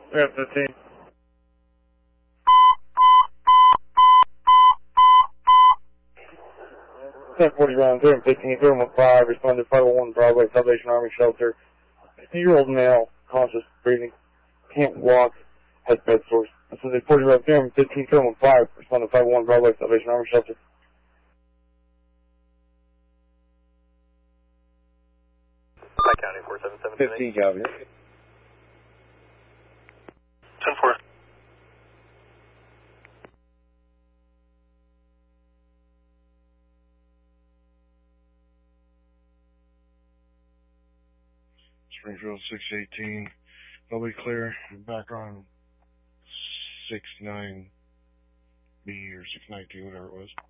We have 15. 1040 round 315, 315, responded 501 Broadway, Salvation Army Shelter. 2-year-old male, conscious, breathing, can't walk, has bed sores. This is a 40 round 315, 315, responded 501 Broadway, Salvation Army Shelter. Pike County 477. 15, copy. 10-4. Springfield 618, probably clear, back on 69B or 619, whatever it was.